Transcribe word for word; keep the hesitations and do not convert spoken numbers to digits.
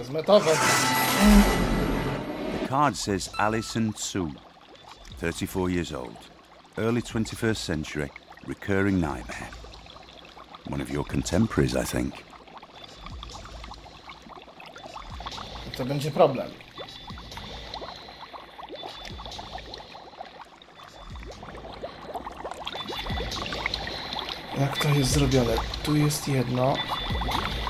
Wezmę to, wezmę. The card says Alison Tsu, thirty-four years old, early twenty-first century, recurring nightmare. One of your contemporaries, I think. To będzie problem. Jak to jest zrobione? Tu jest jedno.